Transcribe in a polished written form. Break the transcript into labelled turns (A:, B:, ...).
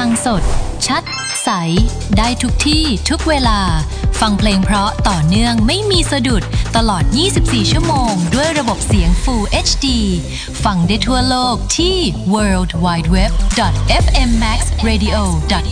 A: งสดชัดใสได้ทุกที่ทุกเวลาฟังเพลงเพราะต่อเนื่องไม่มีสะดุดตลอด24ชั่วโมงด้วยระบบเสียง Full HD ฟังได้ทั่วโลกที่ worldwideweb.fmmaxradio.com